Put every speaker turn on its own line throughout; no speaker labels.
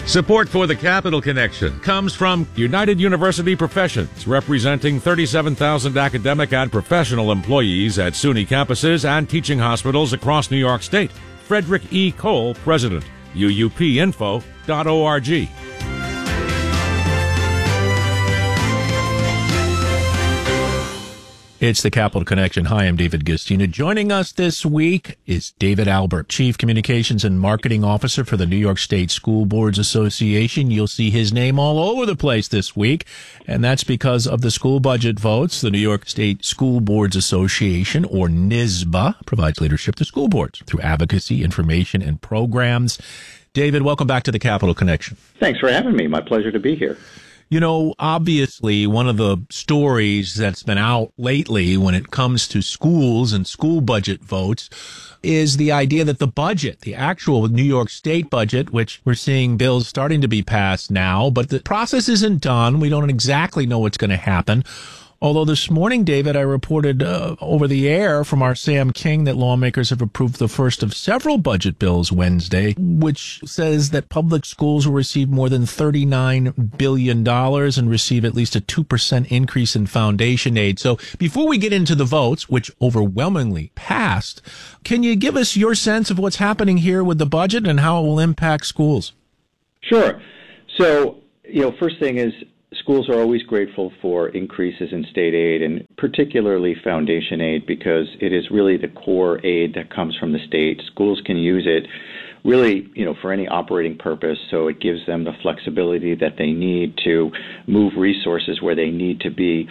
Support for the Capital Connection comes from United University Professions, representing 37,000 academic and professional employees at SUNY campuses and teaching hospitals across New York State. Frederick E. Cole, President, uupinfo.org.
It's the Capital Connection. Hi, I'm David Gustina. Joining us this week is David Albert, Chief Communications and Marketing Officer for the New York State School Boards Association. You'll see his name all over the place this week, and that's because of the school budget votes. The New York State School Boards Association, or NYSBA, provides leadership to school boards through advocacy, information, and programs. David, welcome back to the Capital Connection.
Thanks for having me. My pleasure to be here.
You know, obviously, one of the stories that's been out lately when it comes to schools and school budget votes is the idea that the budget, the actual New York State budget, which we're seeing bills starting to be passed now, but the process isn't done. We don't exactly know what's going to happen. Although this morning, David, I reported over the air from our Sam King that lawmakers have approved the first of several budget bills Wednesday, which says that public schools will receive more than $39 billion and receive at least a 2% increase in foundation aid. So before we get into the votes, which overwhelmingly passed, can you give us your sense of what's happening here with the budget and how it will impact schools?
Sure. So, first thing is, schools are always grateful for increases in state aid, and particularly foundation aid, because it is really the core aid that comes from the state. Schools can use it really, for any operating purpose, so it gives them the flexibility that they need to move resources where they need to be.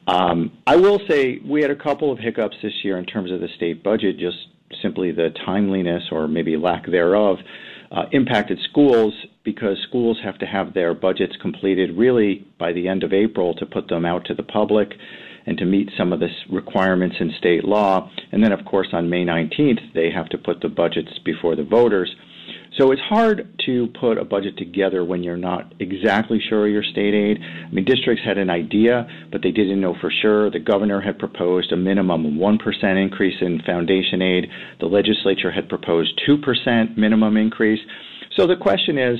I will say we had a couple of hiccups this year in terms of the state budget, just simply the timeliness or maybe lack thereof impacted schools, because schools have to have their budgets completed really by the end of April to put them out to the public and to meet some of the requirements in state law. And then, of course, on May 19th, they have to put the budgets before the voters. So it's hard to put a budget together when you're not exactly sure of your state aid. I mean, districts had an idea, but they didn't know for sure. The governor had proposed a minimum of 1% increase in foundation aid. The legislature had proposed 2% minimum increase. So the question is,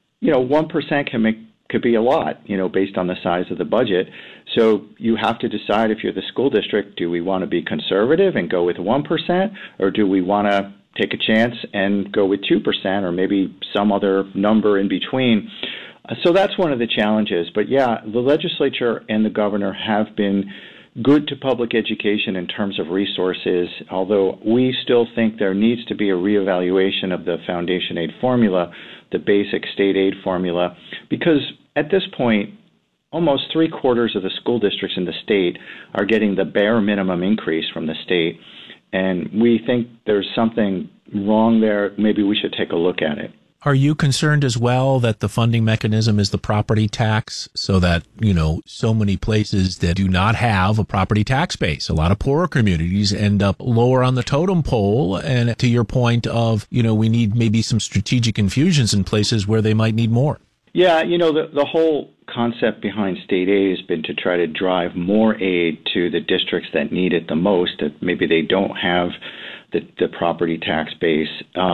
1% could be a lot, based on the size of the budget. So you have to decide, if you're the school district, do we want to be conservative and go with 1%, or do we want to take a chance and go with 2%, or maybe some other number in between? So that's one of the challenges. But yeah, the legislature and the governor have been good to public education in terms of resources, although we still think there needs to be a reevaluation of the foundation aid formula, the basic state aid formula, because at this point, almost 3/4 of the school districts in the state are getting the bare minimum increase from the state. And we think there's something wrong there. Maybe we should take a look at it.
Are you concerned as well that the funding mechanism is the property tax, so that, so many places that do not have a property tax base, a lot of poorer communities end up lower on the totem pole? And to your point of, we need maybe some strategic infusions in places where they might need more.
Yeah, the whole concept behind state aid has been to try to drive more aid to the districts that need it the most, that maybe they don't have the property tax base.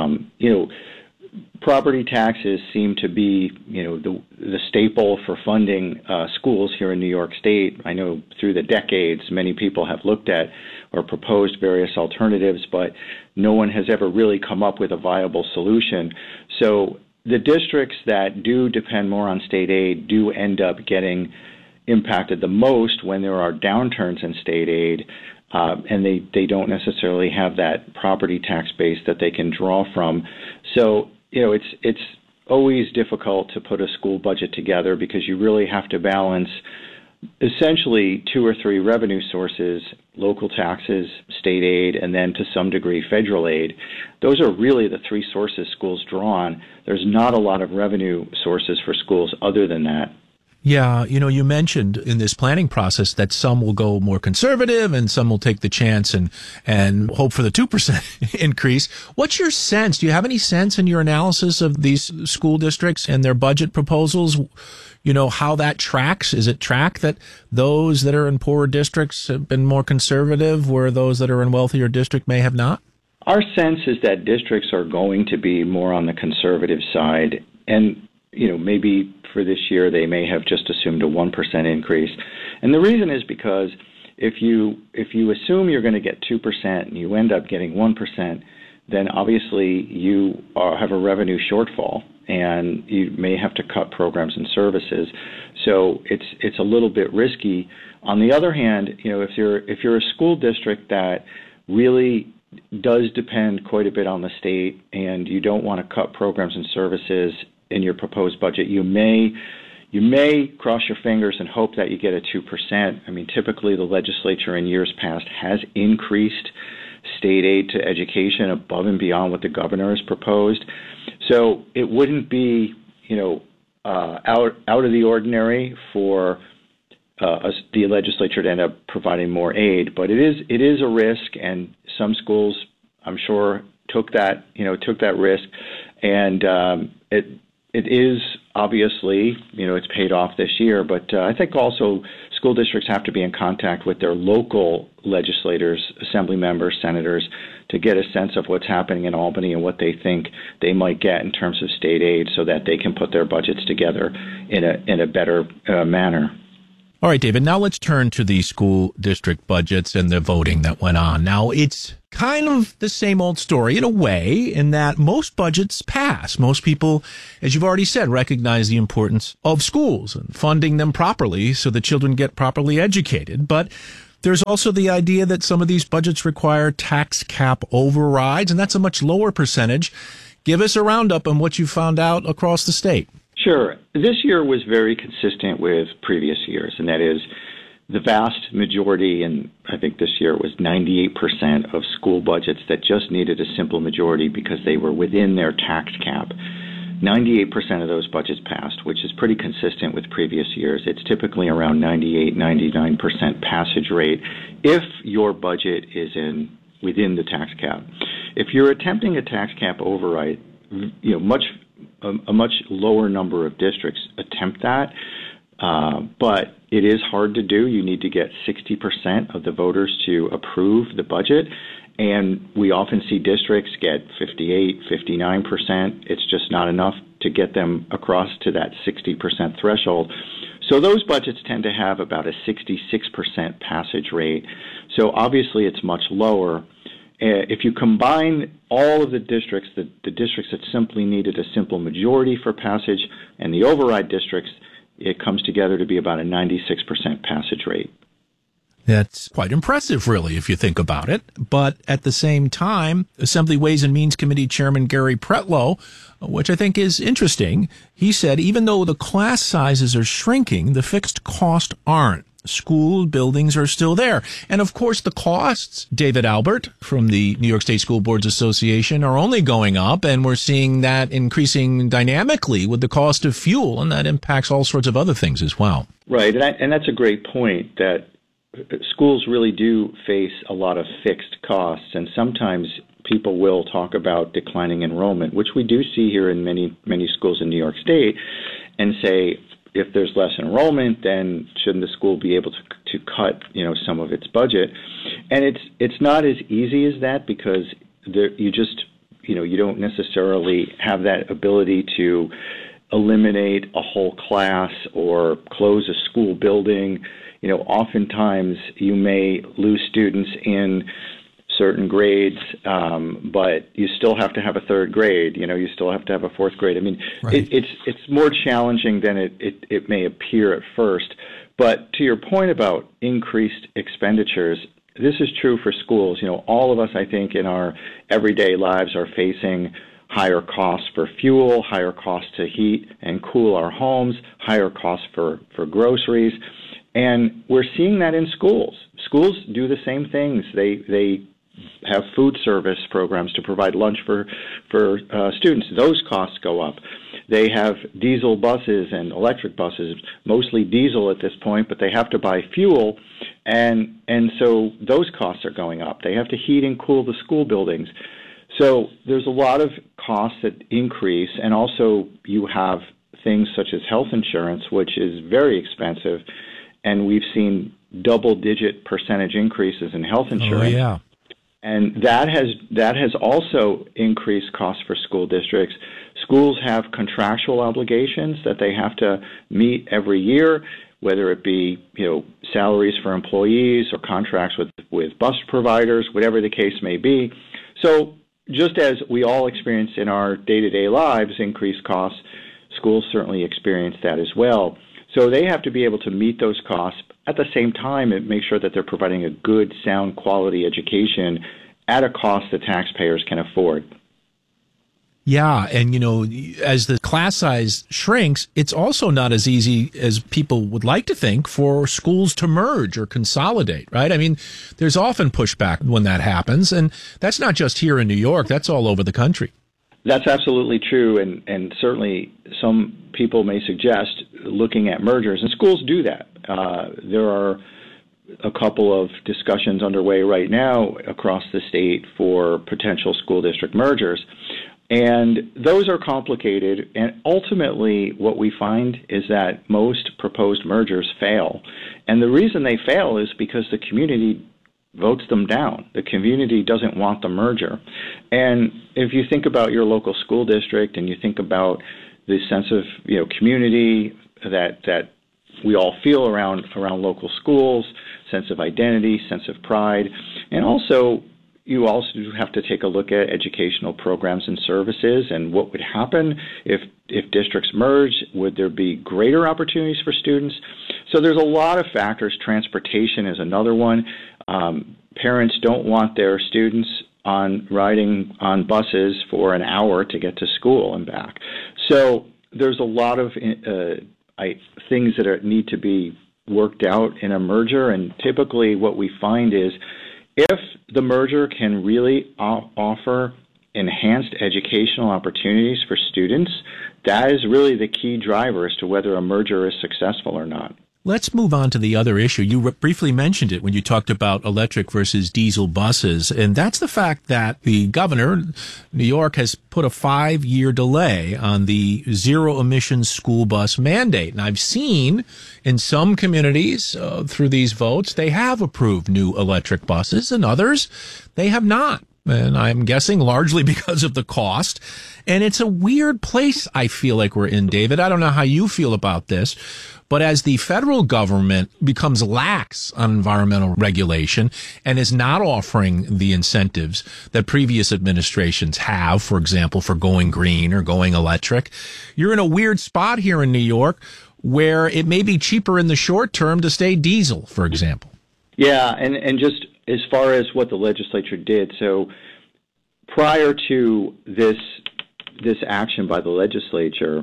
Property taxes seem to be, the staple for funding schools here in New York State. I know through the decades, many people have looked at or proposed various alternatives, but no one has ever really come up with a viable solution. So the districts that do depend more on state aid do end up getting impacted the most when there are downturns in state aid, and they don't necessarily have that property tax base that they can draw from. So, it's always difficult to put a school budget together, because you really have to balance essentially 2 or 3 revenue sources: local taxes, state aid, and then to some degree federal aid. Those are really the 3 sources schools draw on. There's not a lot of revenue sources for schools other than that.
Yeah, you mentioned in this planning process that some will go more conservative and some will take the chance and hope for the 2% increase. What's your sense? Do you have any sense in your analysis of these school districts and their budget proposals, how that tracks? Is it track that those that are in poorer districts have been more conservative, where those that are in wealthier district may have not?
Our sense is that districts are going to be more on the conservative side. And maybe for this year they may have just assumed a 1% increase. And the reason is because if you assume you're going to get 2% and you end up getting 1%, then obviously you have a revenue shortfall, and you may have to cut programs and services. So it's a little bit risky. On the other hand, if you're a school district that really does depend quite a bit on the state, and you don't want to cut programs and services in your proposed budget, you may cross your fingers and hope that you get a 2%. I mean, typically the legislature in years past has increased state aid to education above and beyond what the governor has proposed. So it wouldn't be, out of the ordinary for the legislature to end up providing more aid, but it is a risk, and some schools, I'm sure, took that risk, and it is obviously, it's paid off this year, but I think also school districts have to be in contact with their local legislators, assembly members, senators, to get a sense of what's happening in Albany and what they think they might get in terms of state aid, so that they can put their budgets together in a better manner.
All right, David, now let's turn to the school district budgets and the voting that went on. Now, it's kind of the same old story in a way, in that most budgets pass. Most people, as you've already said, recognize the importance of schools and funding them properly so the children get properly educated. But there's also the idea that some of these budgets require tax cap overrides, and that's a much lower percentage. Give us a roundup on what you found out across the state.
Sure. This year was very consistent with previous years, and that is the vast majority, and I think this year it was 98% of school budgets that just needed a simple majority because they were within their tax cap. 98% of those budgets passed, which is pretty consistent with previous years. It's typically around 98, 99% passage rate if your budget is within the tax cap. If you're attempting a tax cap override, a much lower number of districts attempt that, but it is hard to do. You need to get 60% of the voters to approve the budget, and we often see districts get 58, 59%. It's just not enough to get them across to that 60% threshold. So those budgets tend to have about a 66% passage rate. So obviously it's much lower. If you combine all of the districts, the districts that simply needed a simple majority for passage and the override districts, it comes together to be about a 96% passage rate.
That's quite impressive, really, if you think about it. But at the same time, Assembly Ways and Means Committee Chairman Gary Pretlow, which I think is interesting, he said even though the class sizes are shrinking, the fixed costs aren't. School buildings are still there. And of course, the costs, David Albert from the New York State School Boards Association, are only going up, and we're seeing that increasing dynamically with the cost of fuel, and that impacts all sorts of other things as well.
Right, and that's a great point, that schools really do face a lot of fixed costs, and sometimes people will talk about declining enrollment, which we do see here in many schools in New York State, and say, if there's less enrollment, then shouldn't the school be able to cut, some of its budget? And it's not as easy as that, because you don't necessarily have that ability to eliminate a whole class or close a school building. Oftentimes you may lose students in certain grades, but you still have to have a third grade. You still have to have a fourth grade. I mean, right. It's more challenging than it may appear at first. But to your point about increased expenditures, this is true for schools. All of us, I think, in our everyday lives are facing higher costs for fuel, higher costs to heat and cool our homes, higher costs for groceries. And we're seeing that in schools. Schools do the same things. They have food service programs to provide lunch for students. Those costs go up. They have diesel buses and electric buses, mostly diesel at this point, but they have to buy fuel, and so those costs are going up. They have to heat and cool the school buildings. So there's a lot of costs that increase, and also you have things such as health insurance, which is very expensive, and we've seen double-digit percentage increases in health insurance.
Oh, yeah.
And that has also increased costs for school districts. schools have contractual obligations that they have to meet every year, whether it be, salaries for employees or contracts with bus providers, whatever the case may be. So just as we all experience in our day-to-day lives increased costs, schools certainly experience that as well. So they have to be able to meet those costs at the same time and make sure that they're providing a good, sound, quality education at a cost that taxpayers can afford.
Yeah, and as the class size shrinks, it's also not as easy as people would like to think for schools to merge or consolidate, right? I mean, there's often pushback when that happens, and that's not just here in New York, that's all over the country.
That's absolutely true, and certainly some people may suggest looking at mergers, and schools do that. There are a couple of discussions underway right now across the state for potential school district mergers. And those are complicated, and ultimately what we find is that most proposed mergers fail. And the reason they fail is because the community votes them down. The community doesn't want the merger. And if you think about your local school district and you think about the sense of community that we all feel around local schools, sense of identity, sense of pride, and also you also have to take a look at educational programs and services and what would happen if districts merge. Would there be greater opportunities for students? So there's a lot of factors. Transportation is another one. Parents don't want their students riding on buses for an hour to get to school and back. So there's a lot of things that need to be worked out in a merger, and typically what we find is if the merger can really offer enhanced educational opportunities for students, that is really the key driver as to whether a merger is successful or not.
Let's move on to the other issue. You briefly mentioned it when you talked about electric versus diesel buses, and that's the fact that the governor, New York, has put a 5-year delay on the zero-emission school bus mandate. And I've seen in some communities through these votes, they have approved new electric buses, and others, they have not. And I'm guessing largely because of the cost. And it's a weird place I feel like we're in, David. I don't know how you feel about this, but as the federal government becomes lax on environmental regulation and is not offering the incentives that previous administrations have, for example, for going green or going electric, you're in a weird spot here in New York where it may be cheaper in the short term to stay diesel, for example.
Yeah, and just as far as what the legislature did, so prior to this action by the legislature,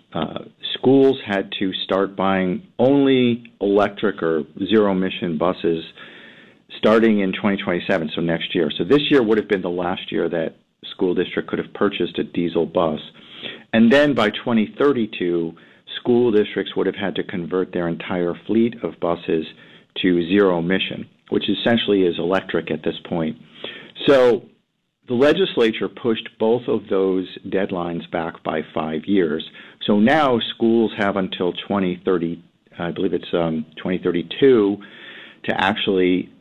schools had to start buying only electric or zero-emission buses starting in 2027, so next year. So this year would have been the last year that school district could have purchased a diesel bus. And then by 2032, school districts would have had to convert their entire fleet of buses to zero-emission, which essentially is electric at this point. So the legislature pushed both of those deadlines back by 5 years. So now schools have until 2030, I believe it's 2032, to actually,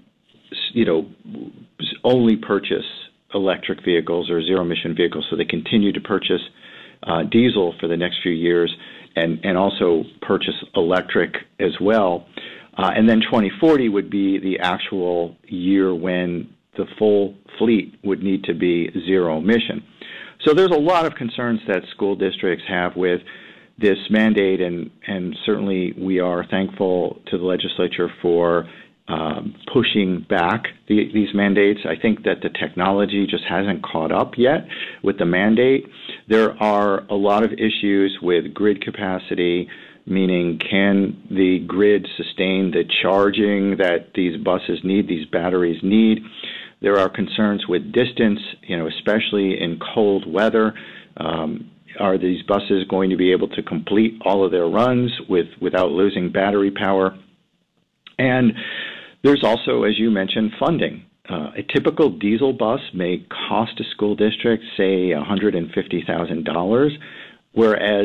only purchase electric vehicles or zero-emission vehicles. So they continue to purchase diesel for the next few years and also purchase electric as well. And then 2040 would be the actual year when the full fleet would need to be zero emission. So there's a lot of concerns that school districts have with this mandate, and certainly we are thankful to the legislature for pushing back these mandates. I think that the technology just hasn't caught up yet with the mandate. There are a lot of issues with grid capacity, meaning can the grid sustain the charging that these buses need, these batteries need. There are concerns with distance, especially in cold weather. Are these buses going to be able to complete all of their runs without losing battery power? And there's also, as you mentioned, funding. A typical diesel bus may cost a school district, say, $150,000, whereas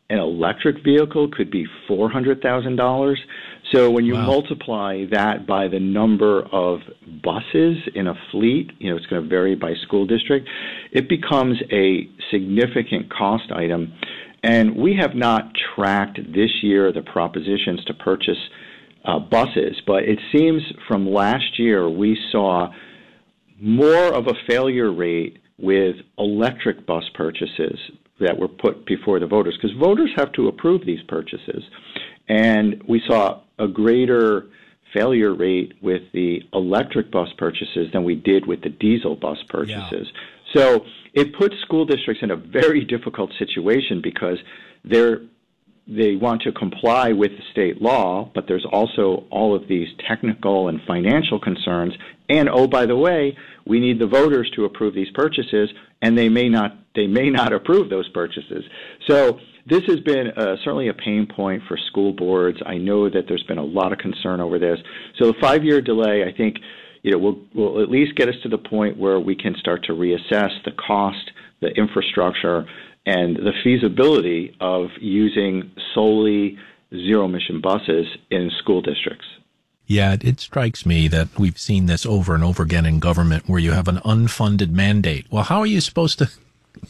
an electric vehicle could be $400,000. So when you multiply that by the number of buses in a fleet, it's going to vary by school district, it becomes a significant cost item. And we have not tracked this year the propositions to purchase buses, but it seems from last year we saw more of a failure rate with electric bus purchases that were put before the voters, because voters have to approve these purchases. And we saw a greater failure rate with the electric bus purchases than we did with the diesel bus purchases. Yeah. So it puts school districts in a very difficult situation because they want to comply with the state law, but there's also all of these technical and financial concerns. And, oh, by the way, we need the voters to approve these purchases, and they may not approve those purchases. So this has been certainly a pain point for school boards. I know that there's been a lot of concern over this. So the 5-year delay, I think, will at least get us to the point where we can start to reassess the cost, the infrastructure, and the feasibility of using solely zero-emission buses in school districts.
Yeah, it strikes me that we've seen this over and over again in government where you have an unfunded mandate. Well, how are you supposed to,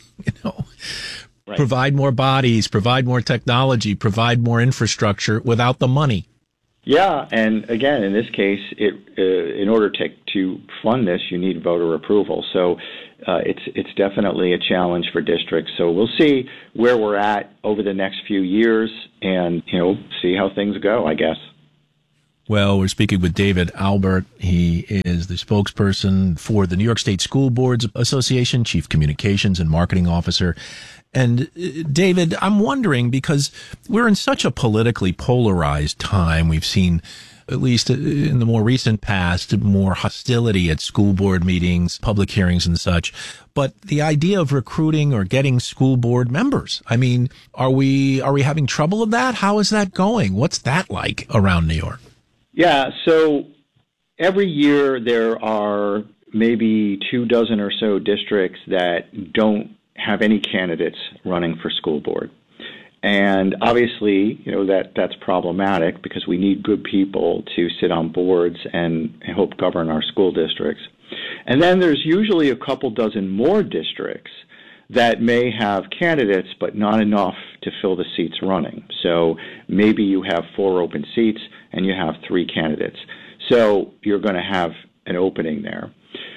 provide more bodies, provide more technology, provide more infrastructure without the money?
Yeah, and again, in this case, in order to fund this, you need voter approval. So it's definitely a challenge for districts. So we'll see where we're at over the next few years, and see how things go, I guess.
Well, we're speaking with David Albert. He is the spokesperson for the New York State School Boards Association, Chief Communications and Marketing Officer. And David, I'm wondering, because we're in such a politically polarized time, we've seen, at least in the more recent past, more hostility at school board meetings, public hearings and such. But the idea of recruiting or getting school board members, I mean, are we having trouble with that? How is that going? What's that like around New York?
Yeah, so every year there are maybe 24 or so districts that don't have any candidates running for school board. And obviously, that's problematic because we need good people to sit on boards and help govern our school districts. And then there's usually a couple dozen more districts that may have candidates but not enough to fill the seats running. So maybe you have 4 open seats and you have 3 candidates. So you're going to have an opening there.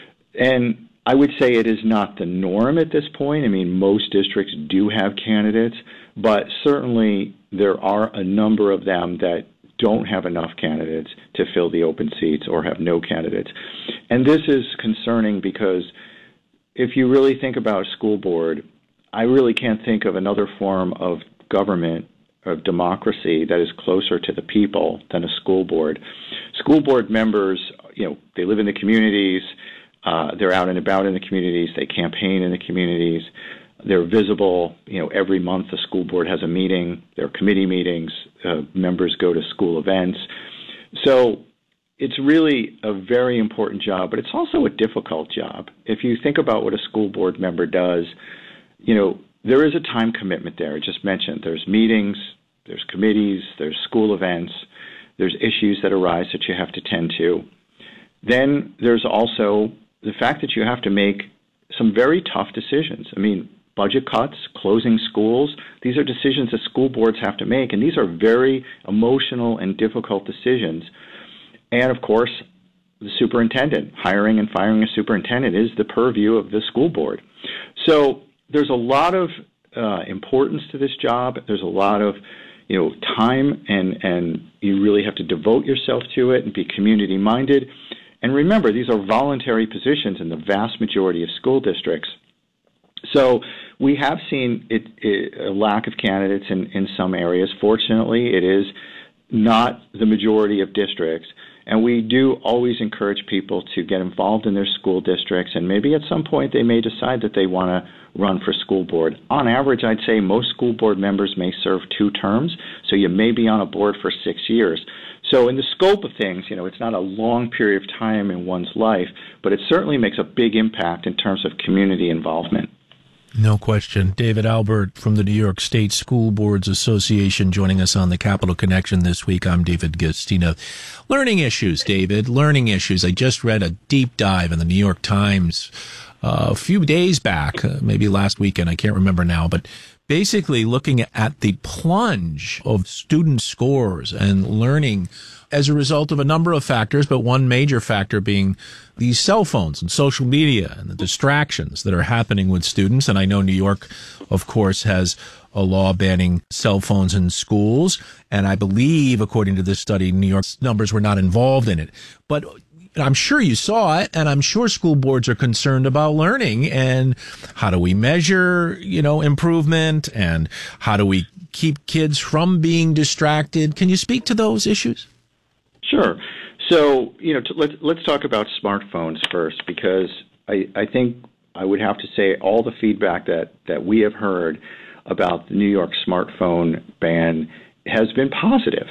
And I would say it is not the norm at this point. I mean, most districts do have candidates, but certainly there are a number of them that don't have enough candidates to fill the open seats or have no candidates. And this is concerning because if you really think about a school board, I really can't think of another form of government, of democracy, that is closer to the people than a school board. School board members, they live in the communities, they're out and about in the communities, they campaign in the communities, they're visible. Every month the school board has a meeting, there are committee meetings, members go to school events. So it's really a very important job, but it's also a difficult job. If you think about what a school board member does, there is a time commitment there. I just mentioned there's meetings, there's committees, there's school events, there's issues that arise that you have to tend to. Then there's also the fact that you have to make some very tough decisions. I mean, budget cuts, closing schools, these are decisions that school boards have to make, and these are very emotional and difficult decisions. And, of course, the superintendent, hiring and firing a superintendent is the purview of the school board. So there's a lot of importance to this job. There's a lot of time, and you really have to devote yourself to it and be community-minded. And remember, these are voluntary positions in the vast majority of school districts. So we have seen a lack of candidates in some areas. Fortunately, it is not the majority of districts. And we do always encourage people to get involved in their school districts, and maybe at some point they may decide that they want to run for school board. On average, I'd say most school board members may serve 2 terms, so you may be on a board for 6 years. So in the scope of things, it's not a long period of time in one's life, but it certainly makes a big impact in terms of community involvement.
No question. David Albert from the New York State School Boards Association joining us on the Capital Connection this week. I'm David Gastina. Learning issues, David. Learning issues. I just read a deep dive in the New York Times a few days back, maybe last weekend, I can't remember now, but basically looking at the plunge of student scores and learning as a result of a number of factors, but one major factor being these cell phones and social media and the distractions that are happening with students. And I know New York, of course, has a law banning cell phones in schools. And I believe, according to this study, New York's numbers were not involved in it. But I'm sure you saw it, and I'm sure school boards are concerned about learning and how do we measure, improvement, and how do we keep kids from being distracted? Can you speak to those issues?
Sure. So, let's talk about smartphones first, because I think I would have to say all the feedback that we have heard about the New York smartphone ban has been positive.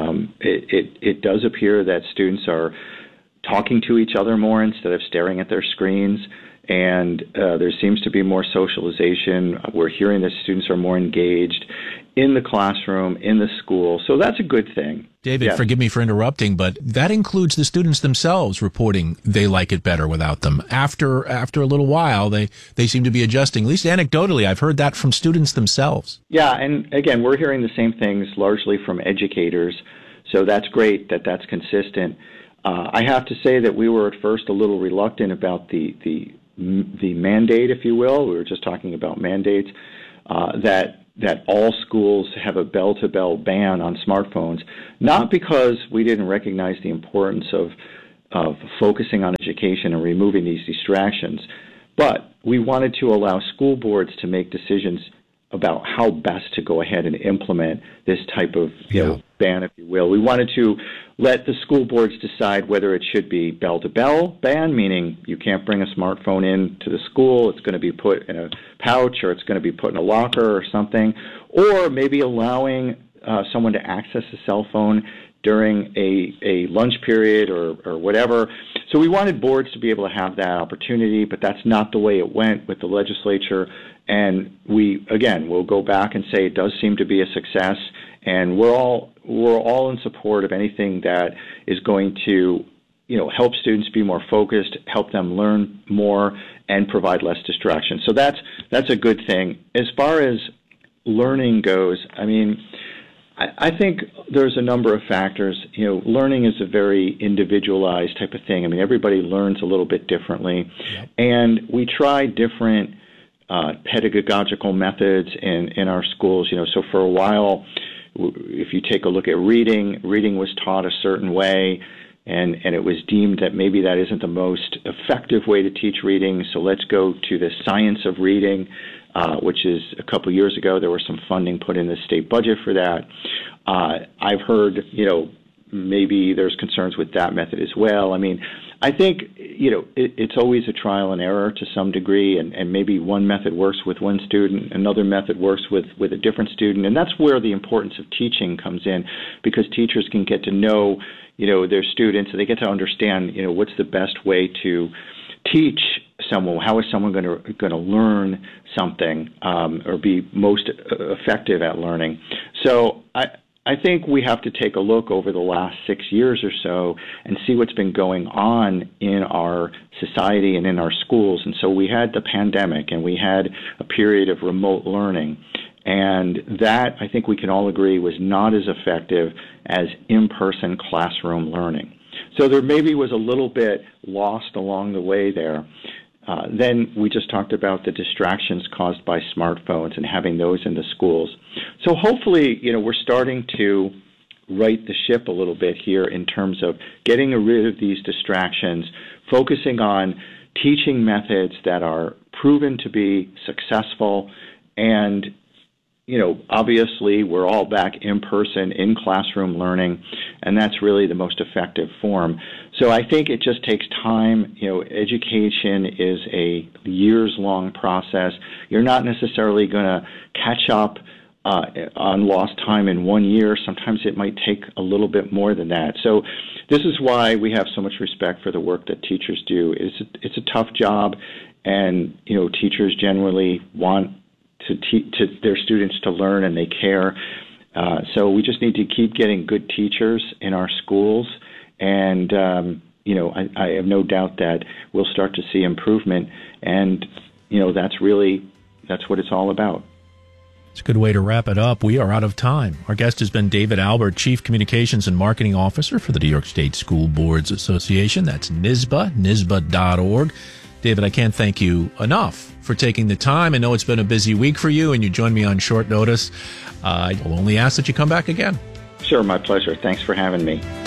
It does appear that students are talking to each other more instead of staring at their screens, and there seems to be more socialization. We're hearing that students are more engaged in the classroom, in the school, so that's a good thing.
David, yes. Forgive me for interrupting, but that includes the students themselves reporting they like it better without them. After a little while, they seem to be adjusting. At least anecdotally, I've heard that from students themselves.
Yeah, and again, we're hearing the same things largely from educators, so that's great that that's consistent. I have to say that we were at first a little reluctant about the mandate, if you will. We were just talking about mandates, that all schools have a bell-to-bell ban on smartphones, not because we didn't recognize the importance of focusing on education and removing these distractions, but we wanted to allow school boards to make decisions about how best to go ahead and implement this type of ban, if you will. We wanted to let the school boards decide whether it should be bell-to-bell ban, meaning you can't bring a smartphone into the school, it's going to be put in a pouch or it's going to be put in a locker or something, or maybe allowing someone to access a cell phone during a lunch period or whatever. So we wanted boards to be able to have that opportunity, but that's not the way it went with the legislature. And we'll go back and say it does seem to be a success, and we're all in support of anything that is going to, help students be more focused, help them learn more, and provide less distraction. So that's a good thing. As far as learning goes, I think there's a number of factors. Learning is a very individualized type of thing. Everybody learns a little bit differently, and we try different pedagogical methods in our schools. So for a while, if you take a look at reading was taught a certain way, and it was deemed that maybe that isn't the most effective way to teach reading, so let's go to the science of reading, which is a couple of years ago, there was some funding put in the state budget for that. I've heard, maybe there's concerns with that method as well. I think, it's always a trial and error to some degree, and maybe one method works with one student, another method works with a different student, and that's where the importance of teaching comes in, because teachers can get to know, their students, and they get to understand, what's the best way to teach someone. How is someone going to learn something or be most effective at learning? So I think we have to take a look over the last 6 years or so and see what's been going on in our society and in our schools. And so we had the pandemic, and we had a period of remote learning. And that, I think we can all agree, was not as effective as in-person classroom learning. So there maybe was a little bit lost along the way there. Then we just talked about the distractions caused by smartphones and having those in the schools. So hopefully, we're starting to right the ship a little bit here in terms of getting rid of these distractions, focusing on teaching methods that are proven to be successful, and obviously we're all back in person, in classroom learning, and that's really the most effective form. So I think it just takes time. Education is a years-long process. You're not necessarily going to catch up on lost time in 1 year. Sometimes it might take a little bit more than that. So this is why we have so much respect for the work that teachers do. It's a tough job, and teachers generally want to their students to learn, and they care. So we just need to keep getting good teachers in our schools, and I have no doubt that we'll start to see improvement, and that's what it's all about.
It's a good way to wrap it up. We are out of time. Our guest has been David Albert, Chief Communications and Marketing Officer for the New York State School Boards Association. That's NYSSBA, NYSSBA.org. David, I can't thank you enough for taking the time. I know it's been a busy week for you, and you joined me on short notice. I will only ask that you come back again.
Sure, my pleasure. Thanks for having me.